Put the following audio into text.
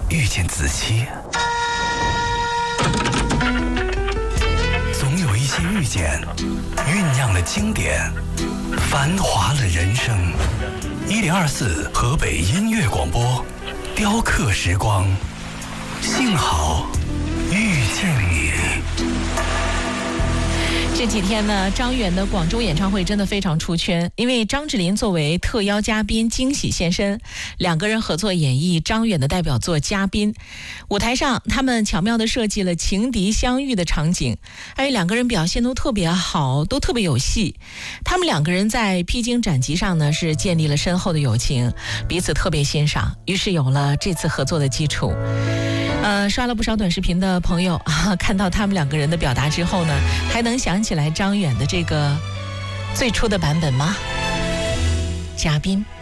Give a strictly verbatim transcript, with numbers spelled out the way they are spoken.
遇见子期，总有一些遇见酝酿了经典，繁华了人生。一零二四河北音乐广播，雕刻时光，幸好遇见你。 这几天呢，张远的广州演唱会真的非常出圈，因为张智霖作为特邀嘉宾惊喜现身，两个人合作演绎张远的代表作《嘉宾》。舞台上他们巧妙地设计了情敌相遇的场景，还有两个人表现都特别好，都特别有戏。他们两个人在披荆斩棘上呢，是建立了深厚的友情，彼此特别欣赏，于是有了这次合作的基础。呃，刷了不少短视频的朋友啊，看到他们两个人的表达之后呢，还能想起来张远的这个最初的版本吗？嘉宾。